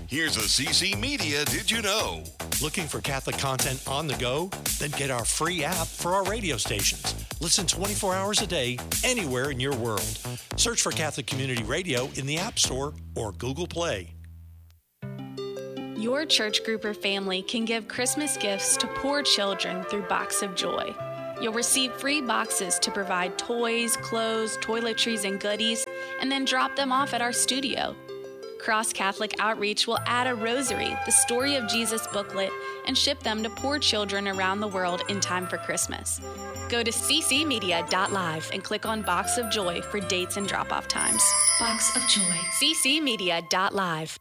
Here's a CC Media Did You Know? Looking for Catholic content on the go? Then get our free app for our radio stations. Listen 24 hours a day, anywhere in your world. Search for Catholic Community Radio in the App Store or Google Play. Your church group or family can give Christmas gifts to poor children through Box of Joy. You'll receive free boxes to provide toys, clothes, toiletries, and goodies, and then drop them off at our studio. Cross Catholic Outreach will add a rosary, the Story of Jesus booklet, and ship them to poor children around the world in time for Christmas. Go to ccmedia.live and click on Box of Joy for dates and drop-off times. Box of Joy. ccmedia.live.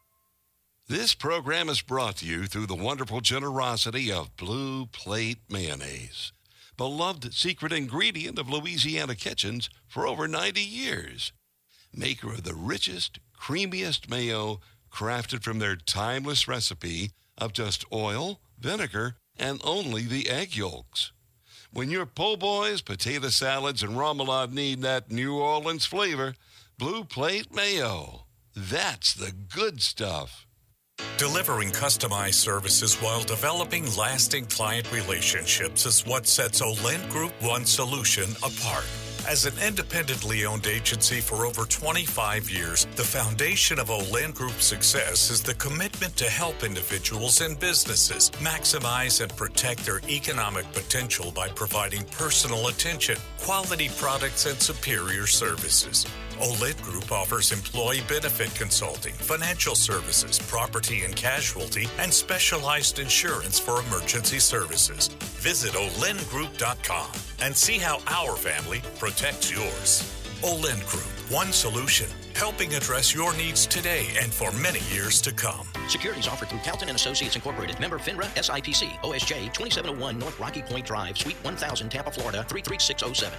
This program is brought to you through the wonderful generosity of Blue Plate Mayonnaise, beloved secret ingredient of Louisiana kitchens for over 90 years. Maker of the richest, creamiest mayo, crafted from their timeless recipe of just oil, vinegar, and only the egg yolks. When your po' boys, potato salads, and remoulade need that New Orleans flavor, Blue Plate Mayo. That's the good stuff. Delivering customized services while developing lasting client relationships is what sets Olent Group One Solution apart. As an independently owned agency for over 25 years, the foundation of Olent Group's success is the commitment to help individuals and businesses maximize and protect their economic potential by providing personal attention, quality products, and superior services. Olent Group offers employee benefit consulting, financial services, property and casualty, and specialized insurance for emergency services. Visit olentgroup.com and see how our family protects yours. Olent Group, one solution, helping address your needs today and for many years to come. Securities offered through Calton & Associates Incorporated. Member FINRA, SIPC, OSJ, 2701 North Rocky Point Drive, Suite 1000, Tampa, Florida, 33607,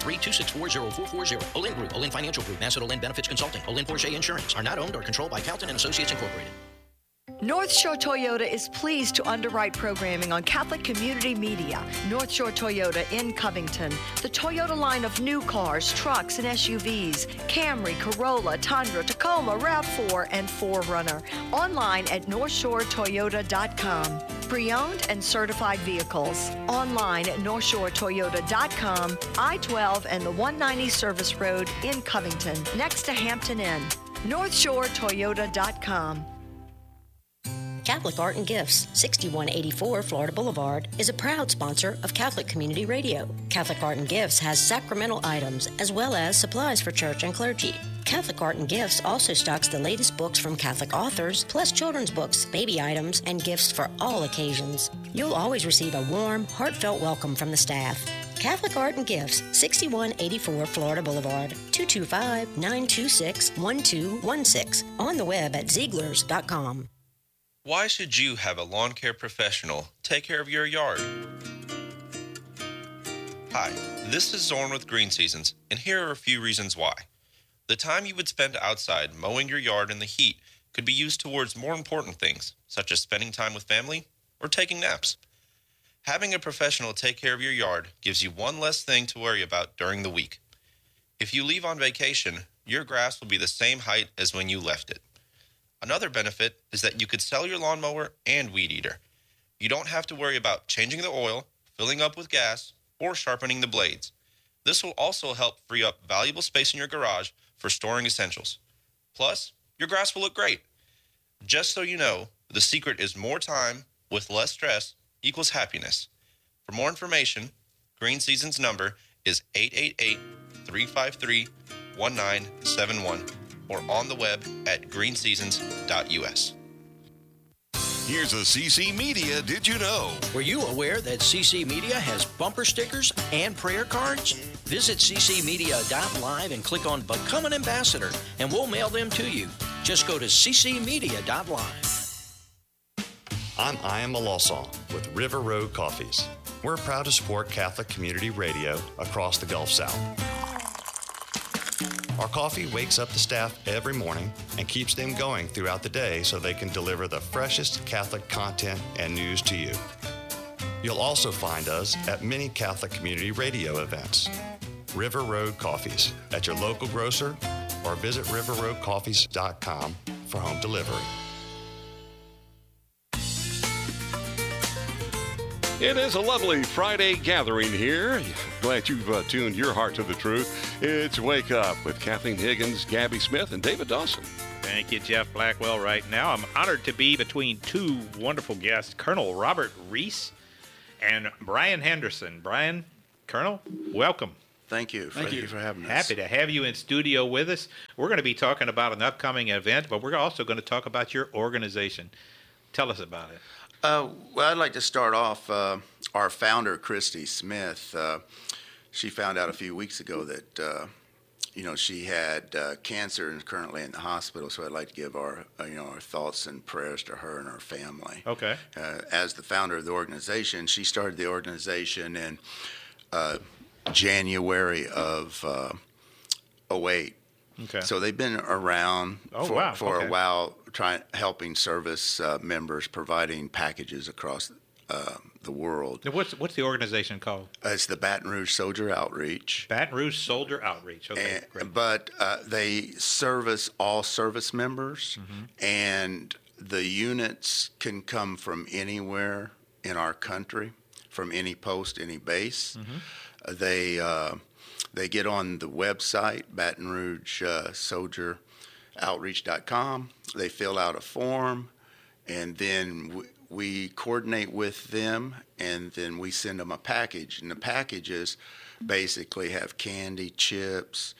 813-264-0440. Olent Group, Olent Financial Group, Nassau Olent Benefits Consulting, Olent Porsche Insurance are not owned or controlled by Calton & Associates Incorporated. North Shore Toyota is pleased to underwrite programming on Catholic Community Media. North Shore Toyota in Covington. The Toyota line of new cars, trucks, and SUVs. Camry, Corolla, Tundra, Tacoma, RAV4, and 4Runner. Online at NorthShoreToyota.com. Pre-owned and certified vehicles. Online at NorthShoreToyota.com. I-12 and the 190 Service Road in Covington, next to Hampton Inn. NorthShoreToyota.com. Catholic Art and Gifts, 6184 Florida Boulevard, is a proud sponsor of Catholic Community Radio. Catholic Art and Gifts has sacramental items as well as supplies for church and clergy. Catholic Art and Gifts also stocks the latest books from Catholic authors, plus children's books, baby items, and gifts for all occasions. You'll always receive a warm, heartfelt welcome from the staff. Catholic Art and Gifts, 6184 Florida Boulevard, 225-926-1216. On the web at Zieglers.com. Why should you have a lawn care professional take care of your yard? Hi, this is Zorn with Green Seasons, and here are a few reasons why. The time you would spend outside mowing your yard in the heat could be used towards more important things, such as spending time with family or taking naps. Having a professional take care of your yard gives you one less thing to worry about during the week. If you leave on vacation, your grass will be the same height as when you left it. Another benefit is that you could sell your lawnmower and weed eater. You don't have to worry about changing the oil, filling up with gas, or sharpening the blades. This will also help free up valuable space in your garage for storing essentials. Plus, your grass will look great. Just so you know, the secret is more time with less stress equals happiness. For more information, Green Season's number is 888-353-1971 or on the web at greenseasons.us. Here's a CC Media Did You Know? Were you aware that CC Media has bumper stickers and prayer cards? Visit ccmedia.live and click on Become an Ambassador, and we'll mail them to you. Just go to ccmedia.live. I'm Ian Malosson with River Road Coffees. We're proud to support Catholic Community Radio across the Gulf South. Our coffee wakes up the staff every morning and keeps them going throughout the day so they can deliver the freshest Catholic content and news to you. You'll also find us at many Catholic Community Radio events. River Road Coffees at your local grocer or visit riverroadcoffees.com for home delivery. It is a lovely Friday gathering here. Glad you've tuned your heart to the truth. It's Wake Up with Kathleen Higgins, Gabby Smith, and David Dawson. Thank you, Jeff Blackwell. Right now, I'm honored to be between two wonderful guests, Colonel Robert Reese and Brian Henderson. Brian, Colonel, welcome. Thank you. Thank you for having us. Happy to have you in studio with us. We're going to be talking about an upcoming event, but we're also going to talk about your organization. Tell us about it. Well, I'd like to start off, our founder, Christy Smith, she found out a few weeks ago that, she had cancer and is currently in the hospital, so I'd like to give our thoughts and prayers to her and her family. Okay. As the founder of the organization, she started the organization in January of 2008. Okay. So they've been around for okay. a while, helping service members, providing packages across the world. Now what's the organization called? It's the Baton Rouge Soldier Outreach. Baton Rouge Soldier Outreach. Okay, great. But they service all service members, and the units can come from anywhere in our country, from any post, any base. They get on the website, Baton Rouge SoldierOutreach.com. They fill out a form, and then we coordinate with them, and then we send them a package. And the packages basically have candy, chips,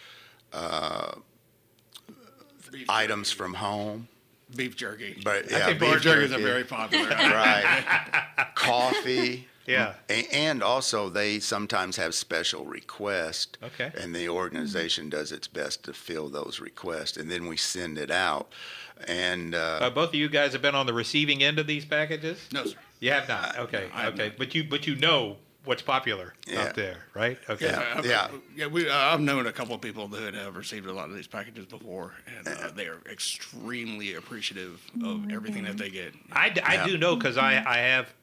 items from home. Beef jerky. But, yeah, I think beef jerky is very popular. Right. Coffee. Yeah. And also, they sometimes have special requests. Okay. And the organization does its best to fill those requests, and then we send it out. And both of you guys have been on the receiving end of these packages? No, sir. You have not. Okay. No, okay. Not. But you know what's popular out there, right? Okay. I've known a couple of people that have received a lot of these packages before, and they are extremely appreciative of everything that they get. I do know, because I have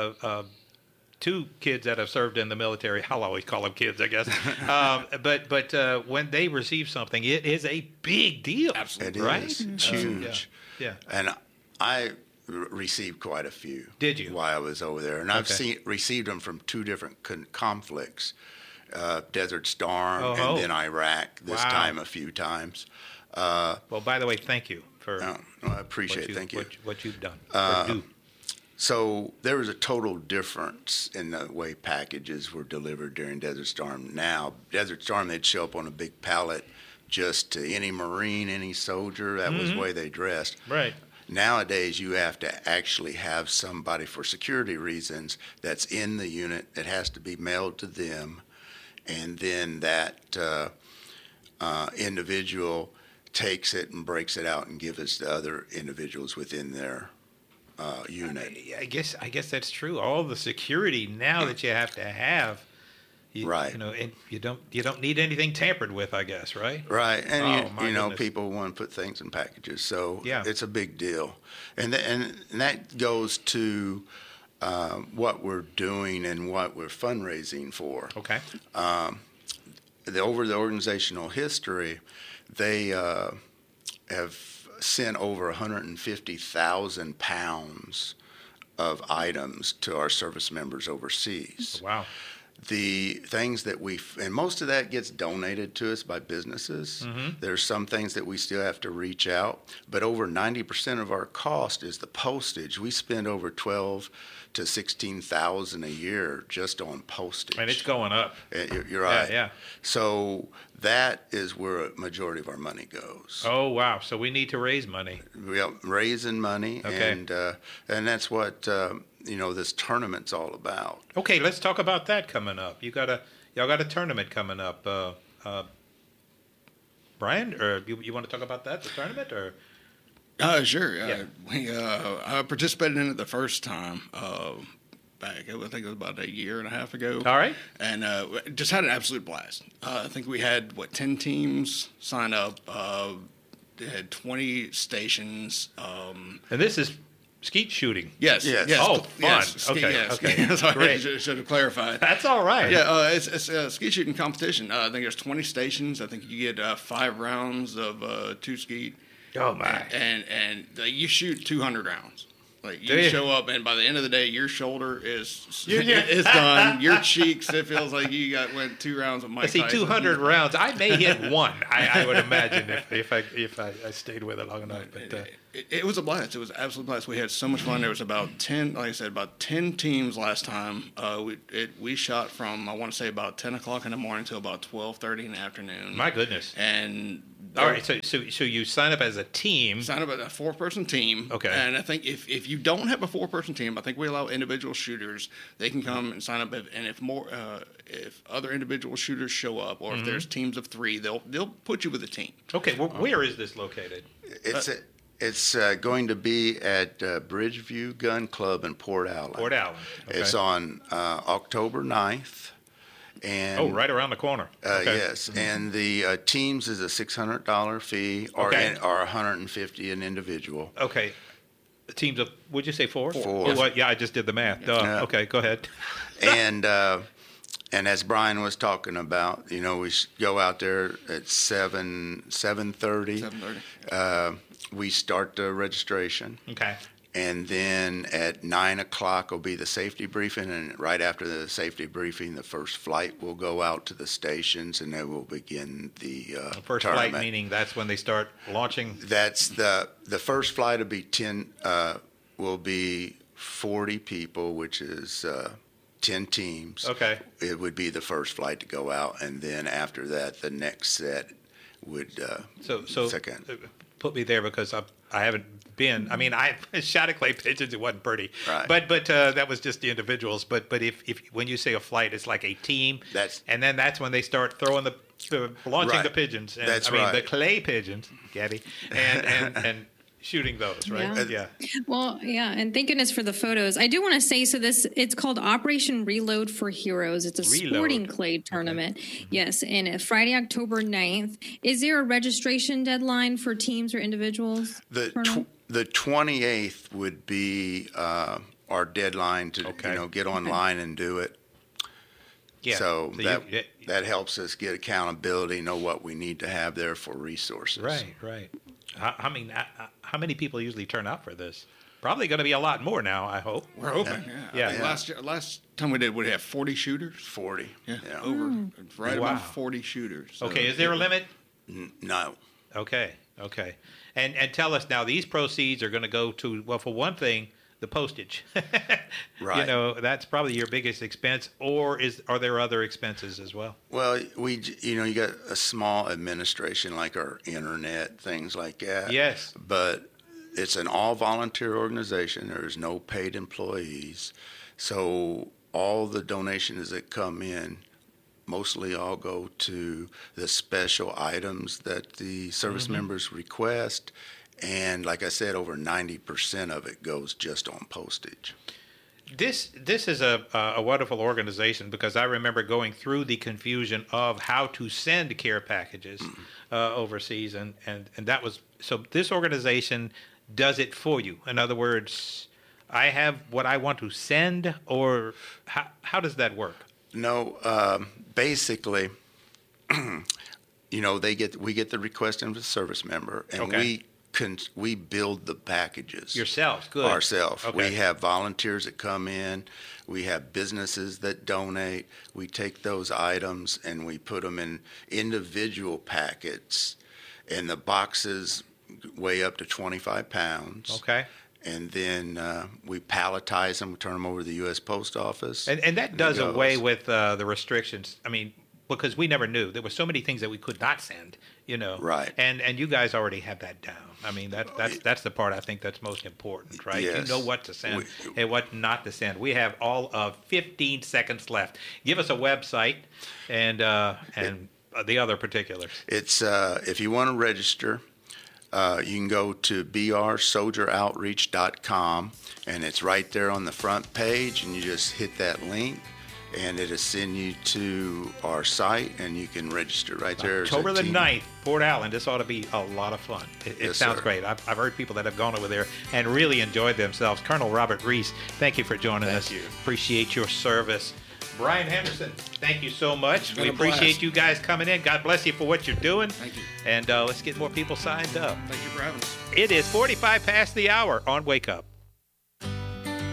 two kids that have served in the military. I'll always call them kids, I guess. But when they receive something, it is a big deal. Absolutely. It right? is. It's huge. Yeah. And I received quite a few. Did you? While I was over there. And I've received them from two different conflicts, Desert Storm and then Iraq, this time a few times. Well, by the way, thank you for I appreciate it. Thank you. What you've done. So there was a total difference in the way packages were delivered during Desert Storm. Now, Desert Storm, they'd show up on a big pallet just to any Marine, any soldier. That was the way they dressed. Right. Nowadays, you have to actually have somebody, for security reasons, that's in the unit. It has to be mailed to them. And then that individual takes it and breaks it out and gives it to other individuals within their unit. I guess that's true. All the security now that you have to have, right? And you don't need anything tampered with, I guess, right? Right, and goodness. people want to put things in packages, so yeah. It's a big deal, and that goes to what we're doing and what we're fundraising for. Okay. Over the organizational history, they have sent over 150,000 pounds of items to our service members overseas. Wow. The things that and most of that gets donated to us by businesses. There's some things that we still have to reach out, but over 90% of our cost is the postage. We spend over $12,000 to $16,000 a year just on postage. And it's going up. You're right. Yeah. So that is where a majority of our money goes. Oh, wow. So we need to raise money. Yeah, raising money, okay. And that's what this tournament's all about. Okay, let's talk about that coming up. Y'all got a tournament coming up, Brian, or you want to talk about that, the tournament, or? Sure. Yeah. I participated in it the first time back, I think it was about a year and a half ago. All right. And just had an absolute blast. I think we had, 10 teams sign up. They had 20 stations. And this is skeet shooting. Yes. Oh, fun. Yes. Okay. Sorry, great. Should have clarified. That's all right. Yeah, it's a skeet shooting competition. I think there's 20 stations. I think you get 5 rounds of 2 skeet. Oh, my. And you shoot 200 rounds. Like you show up, and by the end of the day, your shoulder is done. Your cheeks, it feels like you went 2 rounds of Mike Tyson. See, 200 rounds. I may hit one. I would imagine if I stayed with it long enough. But it was a blast. It was an absolute blast. We had so much fun. There was about 10, like I said, about 10 teams last time. We shot from, I want to say, about 10 o'clock in the morning till about 12:30 in the afternoon. My goodness. And all right, so you sign up as a team. Sign up as a 4-person team. Okay. And I think if you don't have a 4-person team, I think we allow individual shooters. They can come and sign up, and if other individual shooters show up, or if there's teams of 3, they'll put you with a team. Okay. Well, where is this located? It's going to be at Bridgeview Gun Club in Port Allen. Port Allen. Okay. It's on October 9th. And right around the corner. Okay. Yes, and the teams is a $600 fee, or $150 an individual. Okay. Teams of, would you say 4? 4. Oh, well, yeah, I just did the math. Duh. Okay, go ahead. And as Brian was talking about, we go out there at 7:30. 7:30. We start the registration. Okay. And then at 9 o'clock will be the safety briefing, and right after the safety briefing, the first flight will go out to the stations, and then we'll begin the first tournament. flight, meaning that's when they start launching. That's the first flight will be 10. Will be 40 people, which is 10 teams. Okay. It would be the first flight to go out, and then after that, the next set would. So second. Put me there because I haven't been. I mean, I shot at clay pigeons. It wasn't pretty. Right. But that was just the individuals. But if when you say a flight, it's like a team. And then that's when they start throwing launching the pigeons. And, that's right. The clay pigeons, Gabby, and shooting those, right? Yeah. Well, yeah, and thank goodness for the photos. I do want to say, so it's called Operation Reload for Heroes. It's a sporting clay tournament. Okay. Yes, and Friday, October 9th. Is there a registration deadline for teams or individuals? The 28th would be our deadline to get online and do it. Yeah. So that helps us get accountability, know what we need to have there for resources. Right. I mean, how many people usually turn out for this? Probably going to be a lot more now, I hope. We're hoping, yeah. Last time we did, we have 40 shooters. 40. Yeah. About 40 shooters. So okay, is there a limit? No. Okay. And tell us now, these proceeds are going to go to, well, for one thing, the postage. Right. That's probably your biggest expense, or are there other expenses as well? Well, you got a small administration like our internet, things like that. Yes. But it's an all-volunteer organization. There's no paid employees. So all the donations that come in mostly all go to the special items that the service members request. And like I said, over 90% of it goes just on postage. This is a wonderful organization, because I remember going through the confusion of how to send care packages overseas, and that was, so this organization does it for you. In other words, I have what I want to send, or how does that work? No, basically, we get the request from the service member, and we build the packages yourselves. Good. Ourselves. Okay. We have volunteers that come in. We have businesses that donate. We take those items and we put them in individual packets, and the boxes weigh up to 25 pounds. Okay. And then we palletize them, turn them over to the U.S. Post Office. And that does away with the restrictions. I mean, because we never knew. There were so many things that we could not send, Right. And you guys already have that down. I mean, that's the part I think that's most important, right? Yes. You know what to send and what not to send. We have all of 15 seconds left. Give us a website and the other particulars. It's if you want to register, you can go to brsoldieroutreach.com, and it's right there on the front page, and you just hit that link, and it'll send you to our site, and you can register right there. October the 9th, Port Allen. This ought to be a lot of fun. It sounds great. I've heard people that have gone over there and really enjoyed themselves. Colonel Robert Reese, thank you for joining us. Thank you. Appreciate your service. Brian Henderson, thank you so much. We appreciate you guys coming in. God bless you for what you're doing. Thank you. And let's get more people signed up. Thank you for having us. It is 45 past the hour on Wake Up.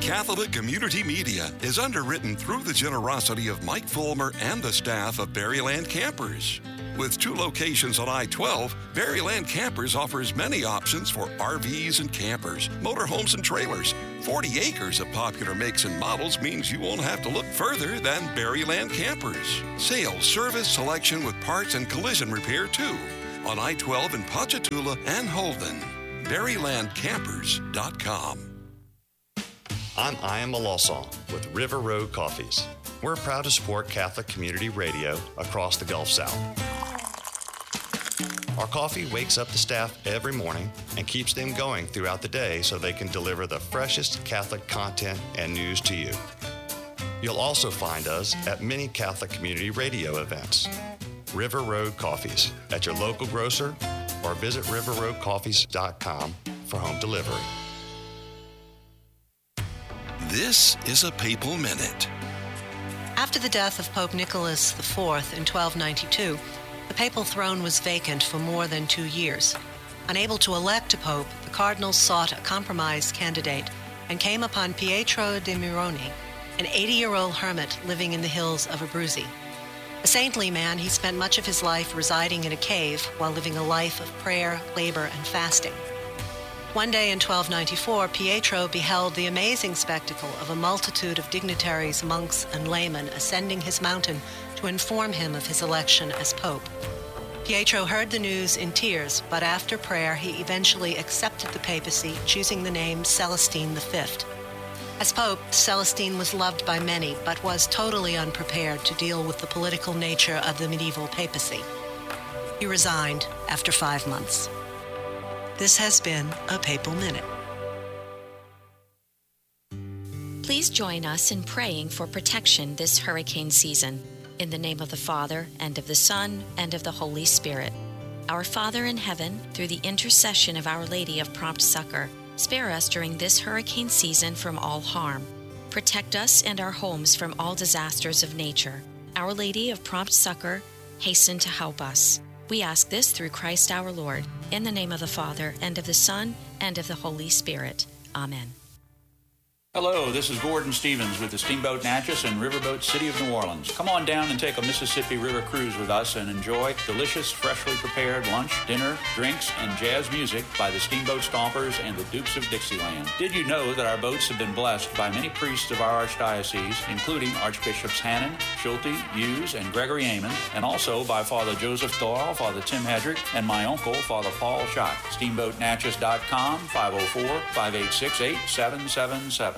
Catholic Community Media is underwritten through the generosity of Mike Fulmer and the staff of Berryland Campers. With 2 locations on I-12, Berryland Campers offers many options for RVs and campers, motorhomes and trailers. 40 acres of popular makes and models means you won't have to look further than Berryland Campers. Sales, service, selection with parts and collision repair too. On I-12 in Ponchatoula and Holden. BerrylandCampers.com. I'm Ian Malosson with River Road Coffees. We're proud to support Catholic Community Radio across the Gulf South. Our coffee wakes up the staff every morning and keeps them going throughout the day so they can deliver the freshest Catholic content and news to you. You'll also find us at many Catholic Community Radio events. River Road Coffees at your local grocer or visit riverroadcoffees.com for home delivery. This is a Papal Minute. After the death of Pope Nicholas IV in 1292, the papal throne was vacant for more than 2 years. Unable to elect a pope, the cardinals sought a compromise candidate and came upon Pietro de Mironi, an 80-year-old hermit living in the hills of Abruzzi. A saintly man, he spent much of his life residing in a cave while living a life of prayer, labor, and fasting. One day in 1294, Pietro beheld the amazing spectacle of a multitude of dignitaries, monks, and laymen ascending his mountain to inform him of his election as pope. Pietro heard the news in tears, but after prayer he eventually accepted the papacy, choosing the name Celestine V. As pope, Celestine was loved by many, but was totally unprepared to deal with the political nature of the medieval papacy. He resigned after 5 months. This has been a Papal Minute. Please join us in praying for protection this hurricane season. In the name of the Father, and of the Son, and of the Holy Spirit. Our Father in heaven, through the intercession of Our Lady of Prompt Succor, spare us during this hurricane season from all harm. Protect us and our homes from all disasters of nature. Our Lady of Prompt Succor, hasten to help us. We ask this through Christ our Lord, in the name of the Father, and of the Son, and of the Holy Spirit. Amen. Hello, this is Gordon Stevens with the Steamboat Natchez and Riverboat City of New Orleans. Come on down and take a Mississippi River cruise with us and enjoy delicious, freshly prepared lunch, dinner, drinks, and jazz music by the Steamboat Stompers and the Dukes of Dixieland. Did you know that our boats have been blessed by many priests of our archdiocese, including Archbishops Hannon, Schulte, Hughes, and Gregory Amon, and also by Father Joseph Thorall, Father Tim Hedrick, and my uncle, Father Paul Schott. SteamboatNatchez.com, 504-586-8777.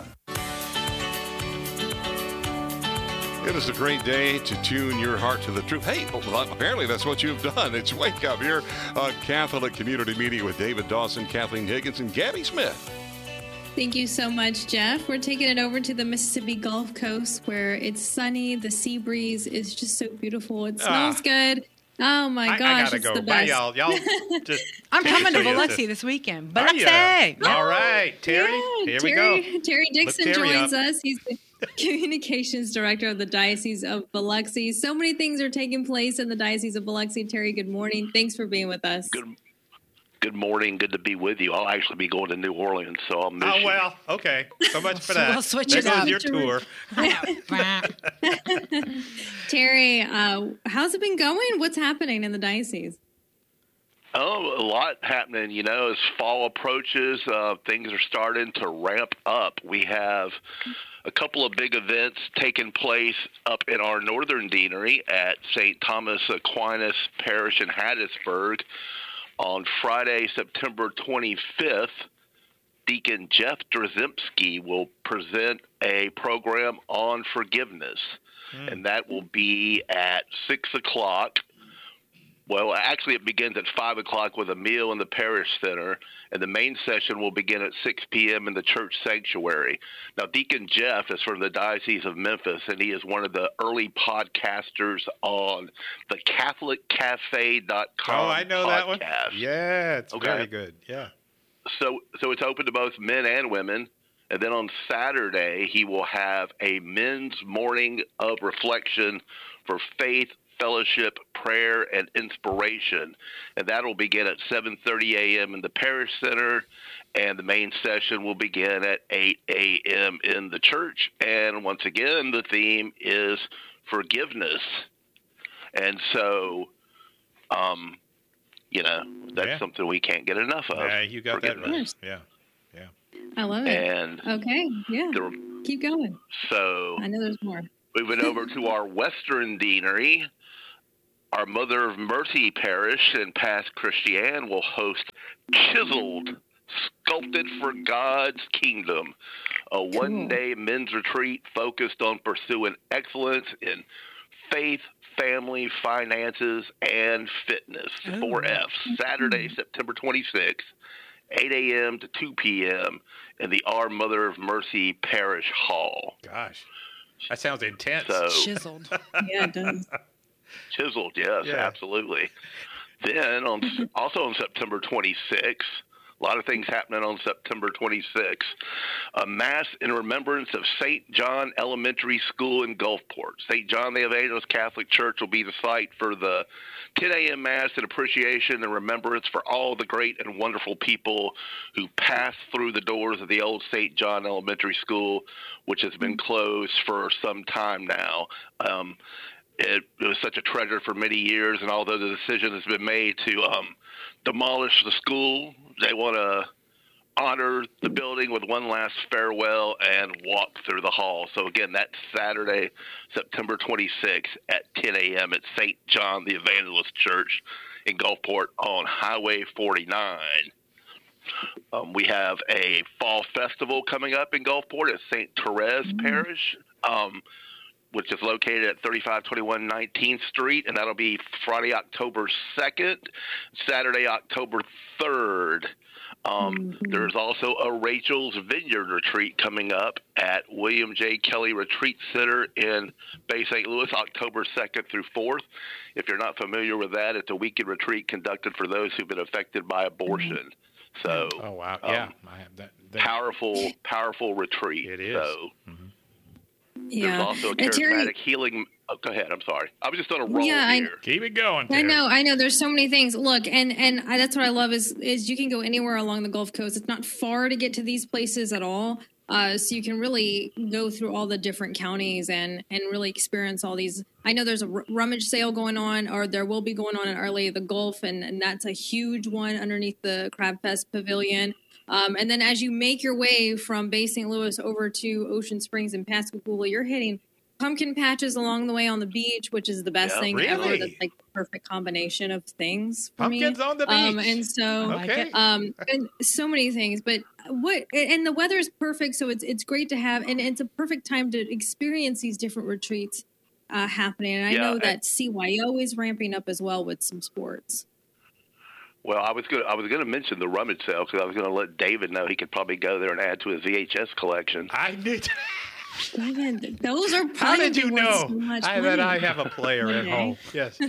It is a great day to tune your heart to the truth. Hey, well, apparently that's what you've done. It's Wake Up here on Catholic Community Media with David Dawson, Kathleen Higgins, and Gabby Smith. Thank you so much, Jeff. We're taking it over to the Mississippi Gulf Coast where it's sunny. The sea breeze is just so beautiful. It smells good. Oh my gosh, I gotta it's go. the Bye, best. y'all. Y'all just. I'm coming to Biloxi this weekend. Biloxi. All right, Terry. Here we go. Terry Dixon Look Terry joins up. us. He's the Communications Director of the Diocese of Biloxi. So many things are taking place in the Diocese of Biloxi. Terry, good morning. Thanks for being with us. Good morning. Good to be with you. I'll actually be going to New Orleans, so I'll miss you. Oh, well, okay. So much for that. We'll switch there it goes up. your tour. Terry, how's it been going? What's happening in the diocese? Oh, a lot happening. You know, as fall approaches, things are starting to ramp up. We have a couple of big events taking place up in our northern deanery at St. Thomas Aquinas Parish in Hattiesburg. On Friday, September 25th, Deacon Jeff Drzymski will present a program on forgiveness, and that will be at 6 o'clock. Well, actually, it begins at 5 o'clock with a meal in the parish center, and the main session will begin at 6 p.m. in the church sanctuary. Now, Deacon Jeff is from the Diocese of Memphis, and he is one of the early podcasters on the CatholicCafe.com. Oh, I know podcast. that one. Yeah, it's Okay. very good. Yeah. So it's open to both men and women. And then on Saturday, he will have a men's morning of reflection for faith, fellowship, prayer, and inspiration. And that will begin at 7:30 a.m. in the Parish Center, and the main session will begin at 8 a.m. in the church. And once again, the theme is forgiveness. And so, that's something we can't get enough of. Yeah, you got that right. Yeah. I love it. And okay, yeah. Keep going. So I know there's more. Moving over to our Western Deanery, our Mother of Mercy Parish in Pass Christian will host Chiseled, Sculpted for God's Kingdom, a one-day men's retreat focused on pursuing excellence in faith, family, finances, and fitness. 4F, Saturday, September 26th, 8 a.m. to 2 p.m. in the Our Mother of Mercy Parish Hall. Gosh, that sounds intense. Chiseled. Yeah, it does. Chiseled, yes, absolutely. Then, also on September 26th, a lot of things happening on September 26th. A Mass in remembrance of St. John Elementary School in Gulfport. St. John the Evangelist Catholic Church will be the site for the 10 a.m. Mass in appreciation and remembrance for all the great and wonderful people who passed through the doors of the old St. John Elementary School, which has been closed for some time now. It was such a treasure for many years, and although the decision has been made to demolish the school, they want to honor the building with one last farewell and walk through the hall. So again, that's Saturday, September 26th at 10 a.m. at St. John the Evangelist Church in Gulfport on Highway 49. We have a fall festival coming up in Gulfport at St. Therese Parish, which is located at 3521 19th Street, and that'll be Friday, October 2nd, Saturday, October 3rd. There's also a Rachel's Vineyard retreat coming up at William J. Kelly Retreat Center in Bay St. Louis, October 2nd through 4th. If you're not familiar with that, it's a weekend retreat conducted for those who've been affected by abortion. So, oh wow, yeah, I have that. Powerful retreat. It is. So, yeah. There's also a charismatic healing. Oh, go ahead. I'm sorry. I was just on a roll here. Keep it going. I know. There's so many things. Look, and that's what I love is you can go anywhere along the Gulf Coast. It's not far to get to these places at all. So you can really go through all the different counties and really experience all these. I know there's a rummage sale going on, or there will be going on in Our Lady of the Gulf, and that's a huge one underneath the Crab Fest Pavilion. And then as you make your way from Bay St. Louis over to Ocean Springs and Pascagoula, you're hitting pumpkin patches along the way on the beach, which is the best thing ever. That's like the perfect combination of things for Pumpkins me. On the beach. And so, and so many things. But and the weather is perfect, so it's great to have, and it's a perfect time to experience these different retreats happening. And I know that CYO is ramping up as well with some sports. Well, I was going to mention the rummage sale because I was going to let David know he could probably go there and add to his VHS collection. I did. Those are. How did you know? So I have a player at home. Yes.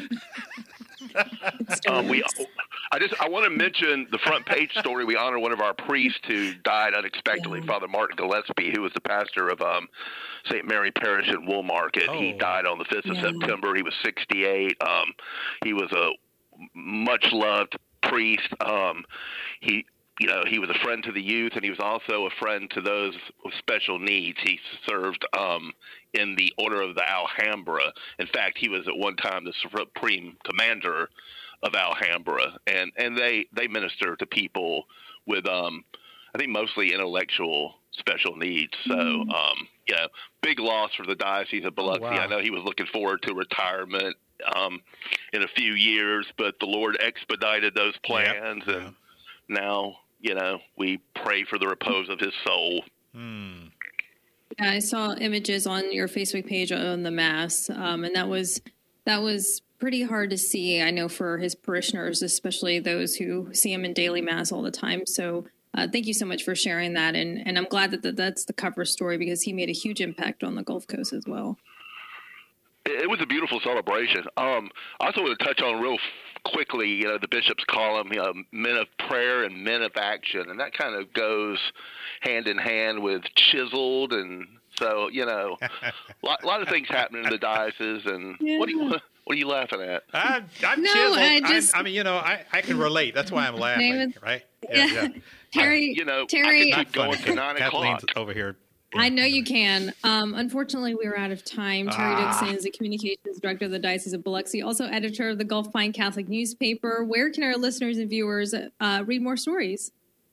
I want to mention the front page story. We honor one of our priests who died unexpectedly, Father Martin Gillespie, who was the pastor of St. Mary Parish in Woolmarket. He died on the 5th of September. He was 68. He was a much loved priest. He was a friend to the youth, and he was also a friend to those with special needs. He served in the Order of the Alhambra. In fact, he was at one time the supreme commander of Alhambra, and they minister to people with, I think, mostly intellectual special needs. So, big loss for the Diocese of Biloxi. I know he was looking forward to retirement in a few years, but the Lord expedited those plans, and now, we pray for the repose of his soul. Yeah, I saw images on your Facebook page on the Mass, and that was pretty hard to see, I know, for his parishioners, especially those who see him in daily Mass all the time. So thank you so much for sharing that, and I'm glad that that's the cover story because he made a huge impact on the Gulf Coast as well. It was a beautiful celebration. I also want to touch on real quickly, the bishops call them men of prayer and men of action, and that kind of goes hand in hand with chiseled, and so a lot of things happening in the diocese. And what do What are you laughing at? I'm No, chiseled. I mean, I can relate. That's why I'm laughing, right? Yeah. Terry, Terry, I could keep going to 9 o'clock. Kathleen's over here. I know you can. Unfortunately, we are out of time. Terry Dixon is the Communications Director of the Diocese of Biloxi, also editor of the Gulf Pine Catholic newspaper. Where can our listeners and viewers read more stories?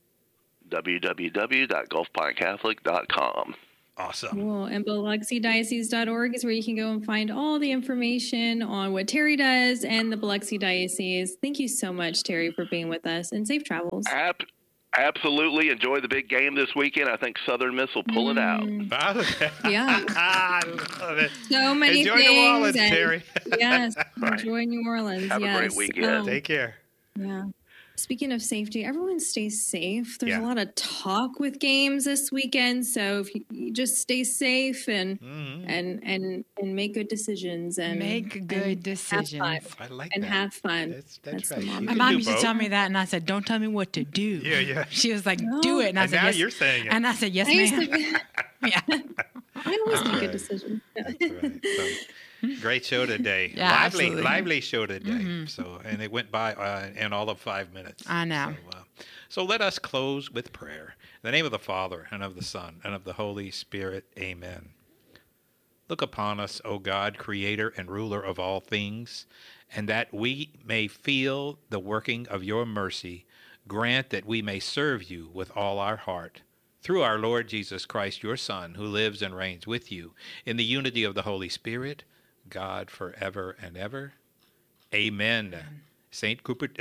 www.gulfpinecatholic.com. Awesome. Cool. And BiloxiDiocese.org is where you can go and find all the information on what Terry does and the Biloxi Diocese. Thank you so much, Terry, for being with us, and safe travels. Absolutely. Enjoy the big game this weekend. I think Southern Miss will pull it out. Yeah. I love it. So many Enjoy things. New Orleans, Terry. Yes. Enjoy New Orleans. Have a great weekend. Take care. Yeah. Speaking of safety, everyone stay safe. There's Yeah. a lot of talk with games this weekend, so if you just stay safe and make good decisions and Make good decisions. Have fun. I like and that. have fun. That's the right. mom. My mom used to tell me that, and I said, "Don't tell me what to do." Yeah. She was like, "Do it," and I And said, now "Yes." you're saying it. And I said, "Yes, I used ma'am." to- I always make good decisions. Great show today. Yeah, absolutely. lively show today. So, and it went by in all of 5 minutes. I know. So let us close with prayer. In the name of the Father, and of the Son, and of the Holy Spirit. Amen. Look upon us, O God, creator and ruler of all things, and that we may feel the working of your mercy, grant that we may serve you with all our heart. Through our Lord Jesus Christ, your Son, who lives and reigns with you in the unity of the Holy Spirit, God forever and ever. Amen. Saint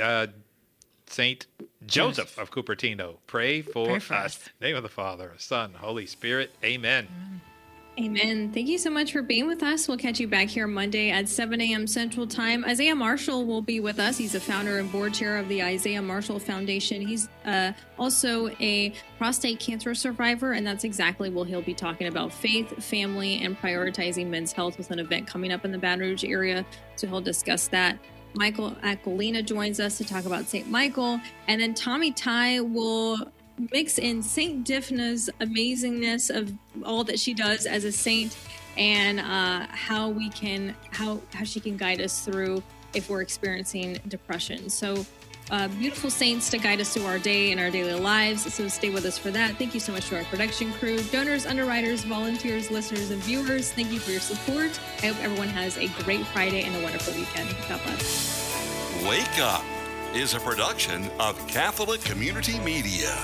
Joseph of Cupertino, pray for us. In the name of the Father, Son, Holy Spirit. Amen. Amen. Thank you so much for being with us. We'll catch you back here Monday at 7 a.m. Central Time. Isaiah Marshall will be with us. He's the founder and board chair of the Isaiah Marshall Foundation. He's also a prostate cancer survivor, and that's exactly what he'll be talking about: faith, family, and prioritizing men's health with an event coming up in the Baton Rouge area. So he'll discuss that. Michael Aquilina joins us to talk about St. Michael, and then Tommy Ty will mix in Saint Diphnah's amazingness of all that she does as a saint, and how she can guide us through if we're experiencing depression. So beautiful saints to guide us through our day and our daily lives. So stay with us for that. Thank you so much to our production crew, donors, underwriters, volunteers, listeners, and viewers. Thank you for your support. I hope everyone has a great Friday and a wonderful weekend. God bless. Wake Up is a production of Catholic Community Media.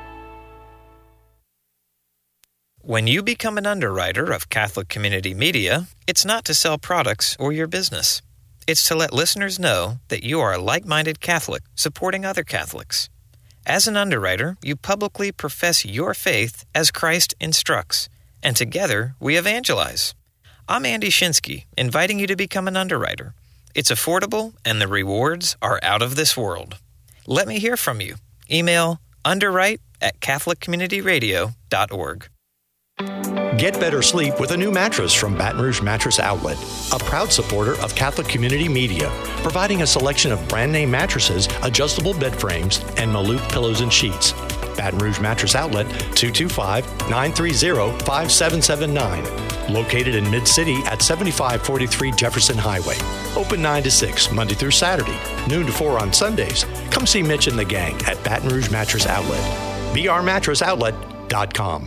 When you become an underwriter of Catholic Community Media, it's not to sell products or your business. It's to let listeners know that you are a like-minded Catholic supporting other Catholics. As an underwriter, you publicly profess your faith as Christ instructs, and together we evangelize. I'm Andy Shinsky, inviting you to become an underwriter. It's affordable, and the rewards are out of this world. Let me hear from you. Email underwrite@catholiccommunityradio.org. Get better sleep with a new mattress from Baton Rouge Mattress Outlet, a proud supporter of Catholic Community Media, providing a selection of brand name mattresses, adjustable bed frames, and Maloof pillows and sheets. Baton Rouge Mattress Outlet, 225-930-5779. Located in Mid-City at 7543 Jefferson Highway. Open 9 to 6, Monday through Saturday, noon to 4 on Sundays. Come see Mitch and the gang at Baton Rouge Mattress Outlet. brmattressoutlet.com.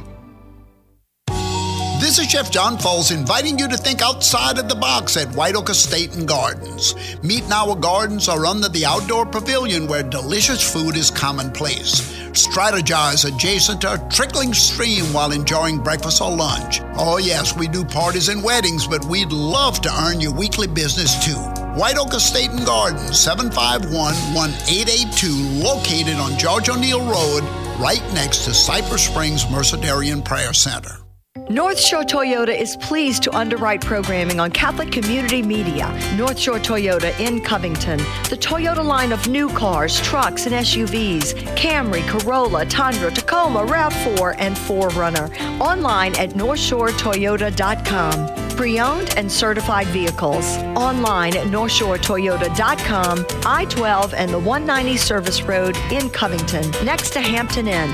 This is Chef John Foles inviting you to think outside of the box at White Oak Estate and Gardens. Meet and our gardens are under the outdoor pavilion where delicious food is commonplace. Strategize adjacent to a trickling stream while enjoying breakfast or lunch. Oh yes, we do parties and weddings, but we'd love to earn your weekly business too. White Oak Estate and Gardens, 751-1882, located on George O'Neill Road, right next to Cypress Springs Mercedarian Prayer Center. North Shore Toyota is pleased to underwrite programming on Catholic Community Media. North Shore Toyota in Covington. The Toyota line of new cars, trucks, and SUVs. Camry, Corolla, Tundra, Tacoma, RAV4, and 4Runner. Online at NorthShoreToyota.com. Pre-owned and certified vehicles. Online at NorthShoreToyota.com. I-12 and the 190 Service Road in Covington, next to Hampton Inn.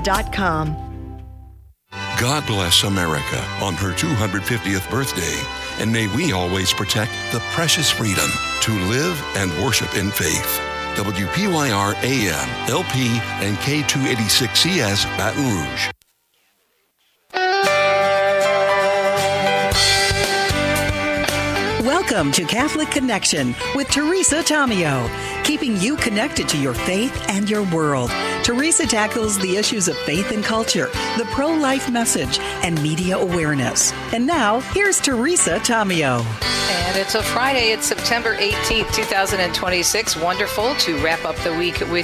NorthShoreToyota.com. God bless America on her 250th birthday And may we always protect the precious freedom to live and worship in faith. WPYR AM, LP, and K286CS Baton Rouge. Welcome to Catholic Connection with Teresa Tomeo, keeping you connected to your faith and your world. Teresa tackles the issues of faith and culture, the pro-life message, and media awareness. And now, here's Teresa Tomeo. And it's a Friday. It's September 18th, 2026. Wonderful to wrap up the week with